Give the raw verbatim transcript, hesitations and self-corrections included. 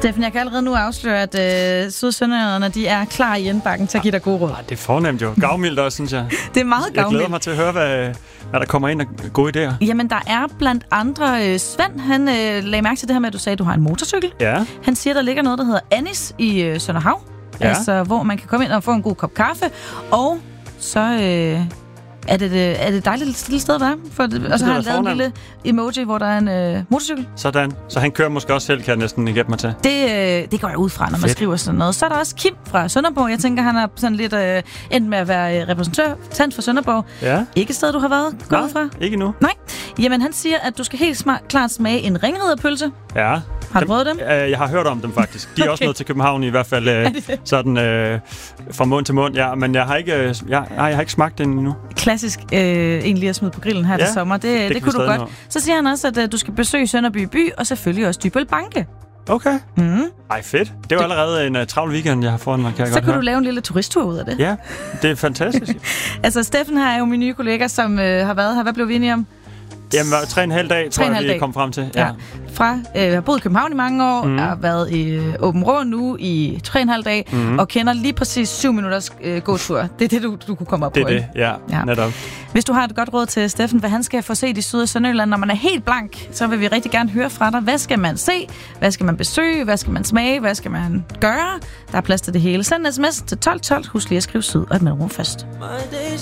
Steffen, jeg kan allerede nu afsløre, at øh, Sydsønderjyderne, de er klar i indbakken til at give dig gode råd. Ah, det er fornemt jo. Gavmildt også, synes jeg. Det er meget gavmildt. Jeg glæder mig til at høre, hvad, hvad der kommer ind af gode idéer. Jamen, der er blandt andre... Øh, Svend, han øh, lagde mærke til det her med, at du sagde, at du har en motorcykel. Ja. Han siger, der ligger noget, der hedder Anis i øh, Sønderhav. Ja. Altså, hvor man kan komme ind og få en god kop kaffe. Og så... Øh, Er det, er det et dejligt lille sted at være? For det, og så har han lavet en lille emoji, hvor der er en øh, motorcykel. Sådan. Så han kører måske også selv, kan jeg næsten gætte mig til. Det, øh, det går jeg ud fra, når man Fedt. skriver sådan noget. Så er der også Kim fra Sønderborg. Jeg tænker, han er sådan lidt øh, endt med at være repræsentant for Sønderborg. Ja. Ikke et sted, du har været gået fra? Ikke nu. Nej. Jamen, han siger, at du skal helt smart, klart smage en ringriderpølse. Ja. Har du prøvet dem? Øh, jeg har hørt om dem, faktisk. De er okay. også nået til København, i hvert fald øh, sådan øh, fra mund til mund. Ja, men jeg har ikke, øh, jeg, jeg har ikke smagt den endnu. Klassisk øh, egentlig at smide på grillen her ja, til sommer. Det, det, det kunne du godt. Nå. Så siger han også, at øh, du skal besøge Sønderby by, og selvfølgelig også Dybbøl Banke. Okay. Mm. Ej, fedt. Det var allerede en uh, travl weekend, jeg har foran mig, kan jeg Så godt kan høre. du lave en lille turisttur ud af det. Ja, det er fantastisk. Altså, Steffen her er jo min nye kollega, som øh, har været her. Hvad blev vi enige om? Jamen, tre og en halv dag, tror jeg, vi kom frem til. Ja. Ja. Fra, øh, har boet i København i mange år, mm. har været i øh, Åben Rå nu i tre og en halv dag, mm. og kender lige præcis syv minutters øh, gåtur. Det er det, du, du kunne komme op det på. Det er det, ja, ja, netop. Hvis du har et godt råd til Steffen, hvad han skal få set i Syd- og Sønderjylland, når man er helt blank, så vil vi rigtig gerne høre fra dig. Hvad skal man se? Hvad skal man besøge? Hvad skal man smage? Hvad skal man gøre? Der er plads til det hele. Send en sms til tolv tolv. Husk lige at skrive Syd og et mellemrum først.